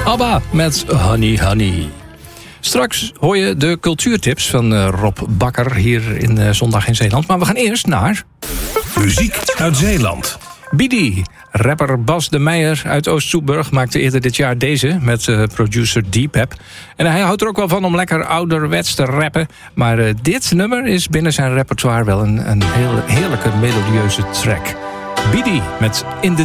ABBA met Honey Honey. Straks hoor je de cultuurtips van Rob Bakker hier in Zondag in Zeeland. Maar we gaan eerst naar... Muziek uit Zeeland. Bidi. Rapper Bas de Meijer uit Oost-Soeburg maakte eerder dit jaar deze met producer Deepep. En hij houdt er ook wel van om lekker ouderwets te rappen. Maar dit nummer is binnen zijn repertoire wel een heel heerlijke melodieuze track. Bidi met In the